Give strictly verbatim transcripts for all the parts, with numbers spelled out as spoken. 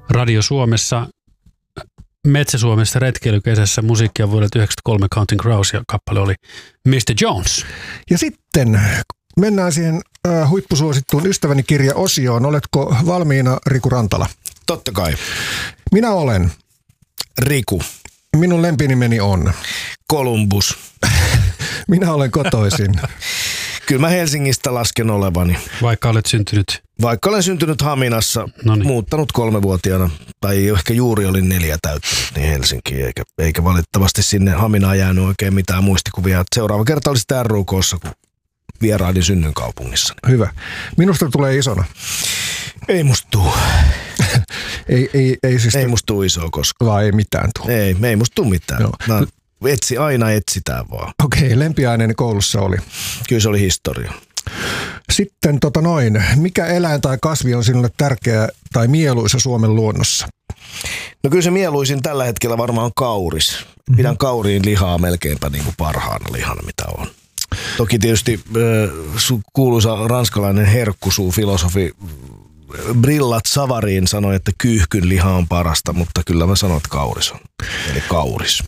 Radio Suomessa, Metsä-Suomessa retkeilykesässä musiikkia vuodelta yhdeksänkymmentäkolme Counting Crows ja kappale oli mister Jones. Ja sitten mennään siihen äh, huippusuosittuun Ystäväni kirja-osioon. Oletko valmiina, Riku Rantala? Totta kai. Minä olen. Riku. Minun lempinimeni on. Columbus. Minä olen kotoisin. Kyllä mä Helsingistä lasken olevani. Vaikka olet syntynyt? Vaikka olen syntynyt Haminassa, Noniin. muuttanut kolmevuotiaana, tai ehkä juuri olin neljä täyttänyt, niin Helsinkiin, eikä, eikä valitettavasti sinne Haminaan jäänyt oikein mitään muistikuvia. Seuraava kerta oli sitten R U K:ssa, kun vierailin synnynkaupungissa. Hyvä. Minusta tulee isona. Ei musta tuu. ei, ei, ei, siis ei musta tuu isoa koskaan. Vaan ei mitään tuu. Ei, ei musta tuu mitään. Mä etsi, aina etsitään vaan. Okei, lempiaineeni koulussa oli. Kyllä se oli historia. Sitten tota noin, mikä eläin tai kasvi on sinulle tärkeä tai mieluisa Suomen luonnossa? No kyllä se mieluisin tällä hetkellä varmaan on kauris. Pidän kauriin lihaa melkeinpä niin kuin parhaana lihana, mitä on. Toki tietysti äh, kuuluisa ranskalainen herkkusuu-filosofi Brillat Savarin sanoi, että kyyhkyn liha on parasta, mutta kyllä mä sanon, että kauris on. Eli kauris.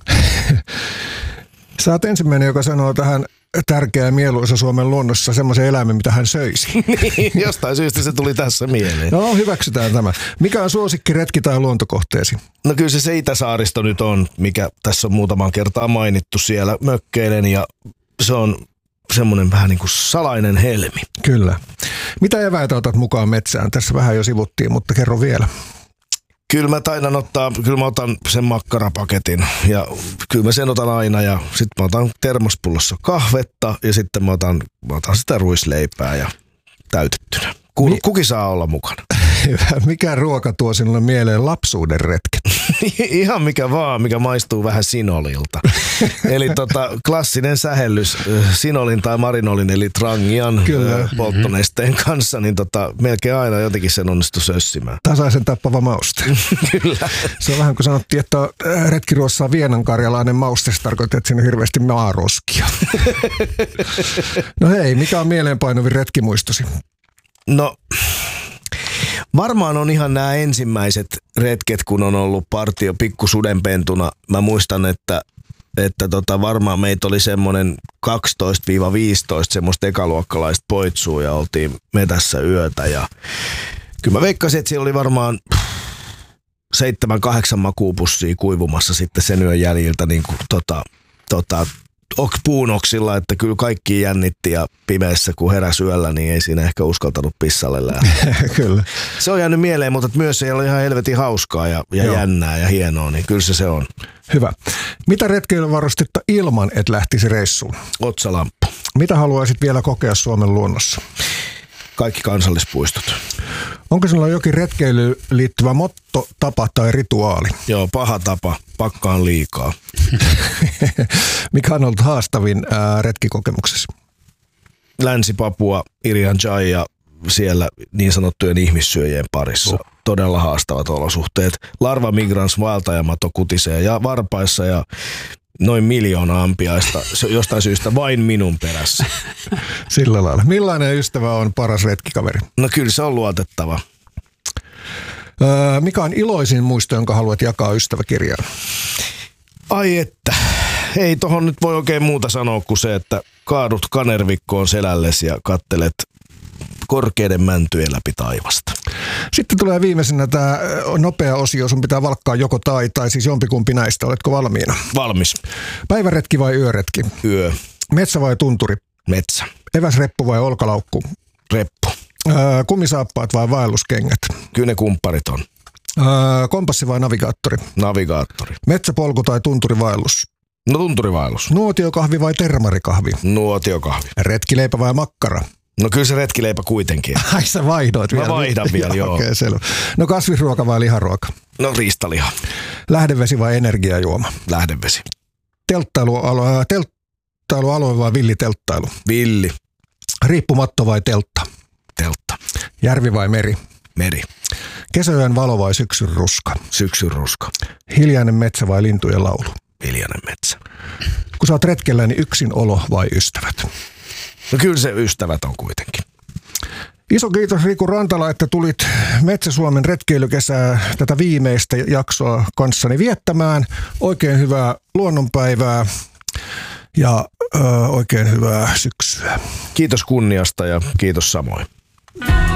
Sä oot ensimmäinen, joka sanoo tähän tärkeä mieluisa Suomen luonnossa semmoisen eläimen, mitä hän söisi. Niin, jostain syystä se tuli tässä mieleen. No hyväksytään tämä. Mikä on suosikki retki tai luontokohteesi? No kyllä se, se Itäsaaristo nyt on, mikä tässä on muutaman kertaa mainittu. Siellä mökkeilen ja se on semmoinen vähän niin kuin salainen helmi. Kyllä. Mitä eväitä otat mukaan metsään? Tässä vähän jo sivuttiin, mutta kerro vielä. Kyllä mä taidan ottaa, kyllä mä otan sen makkarapaketin ja kyllä mä sen otan aina ja sitten mä otan termospullossa kahvetta ja sitten mä otan, mä otan sitä ruisleipää ja täytettynä. Mi- Kuki saa olla mukana. Mikä ruoka tuo sinulle mieleen lapsuuden retket? Ihan mikä vaan, mikä maistuu vähän sinolilta. Eli tota, klassinen sähellys sinolin tai marinolin eli trangian Kyllä. polttonesteen kanssa, niin tota, melkein aina jotenkin sen onnistu sössimään. Tasaisen tappava mauste. Kyllä. Se on vähän kuin sanottiin, että retkiruossa on vienankarjalainen mauste, se tarkoittaa, että siinä on hirveästi maaroskia. No hei, mikä on mieleenpainuvin retkimuistosi? No, varmaan on ihan nämä ensimmäiset retket, kun on ollut partio pikkusudenpentuna. Mä muistan, että, että tota, varmaan meitä oli semmoinen kaksitoista viisitoista semmoista ekaluokkalaista poitsua ja oltiin metässä yötä. Ja kyllä mä veikkasin, että siellä oli varmaan seitsemän, kahdeksan makuupussia kuivumassa sitten sen yön jäljiltä niin kuin tota, tota, puunoksilla, että kyllä kaikki jännitti ja pimeässä kun heräsi yöllä, niin ei siinä ehkä uskaltanut pissalle lähteä. Kyllä. Se on jäänyt mieleen, mutta myös se oli ihan helvetin hauskaa ja, ja jännää ja hienoa, niin kyllä se se on. Hyvä. Mitä retkeilyvarustetta ilman, et lähtisi reissuun? Otsalamppu. Mitä haluaisit vielä kokea Suomen luonnossa? Kaikki kansallispuistot. Onko sinulla jokin retkeilyyn liittyvä motto, tapa tai rituaali? Joo, paha tapa. Pakkaan liikaa. Mikä on ollut haastavin ää, retkikokemuksesi? Länsi-Papua, Irian Jai ja siellä niin sanottujen ihmissyöjien parissa. Oh. Todella haastavat olosuhteet. Larva migrans vaeltajamato kutisee ja varpaissa ja noin miljoona ampiaista jostain syystä vain minun perässä. Sillä lailla. Millainen ystävä on paras retkikaveri? No kyllä se on luotettava. Öö, mikä on iloisin muisto, jonka haluat jakaa ystäväkirjaan? Ai että. Ei tohon nyt voi oikein muuta sanoa kuin se, että kaadut kanervikkoon selällesi ja kattelet korkeiden mäntyjen läpi taivasta. Sitten tulee viimeisenä tämä nopea osio. Sun pitää valkkaa joko tai, tai siis jompikumpi näistä. Oletko valmiina? Valmis. Päiväretki vai yöretki? Yö. Metsä vai tunturi? Metsä. Eväsreppu vai olkalaukku? Reppu. Öö, kumisaappaat vai vaelluskengät? Kyllä ne kumpparit on. Öö, kompassi vai navigaattori? Navigaattori. Metsäpolku tai tunturivaellus? No tunturivaellus. Nuotiokahvi vai termarikahvi? Nuotiokahvi. Retkileipä vai makkara? No kyllä se retkileipä kuitenkin. Ai sä vaihdoit vielä. Mä vaihdan vielä, joo. Okei, okay, selvä. No kasvisruoka vai liharuoka? No riistaliha. Lähdevesi vai energiajuoma? Lähdevesi. Telttailualue, telttailualue vai villitelttailu? Villi. Riippumatto vai teltta? Teltta. Järvi vai meri? Meri. Kesäyön valo vai syksyn ruska? Syksyn ruska. Hiljainen metsä vai lintujen laulu? Hiljainen metsä. Kun sä oot retkellä, niin yksin olo vai ystävät? No kyllä se ystävät on kuitenkin. Iso kiitos Riku Rantala, että tulit Metsä-Suomen retkeilykesää tätä viimeistä jaksoa kanssani viettämään. Oikein hyvää luonnonpäivää ja ö, oikein hyvää syksyä. Kiitos kunniasta ja kiitos samoin.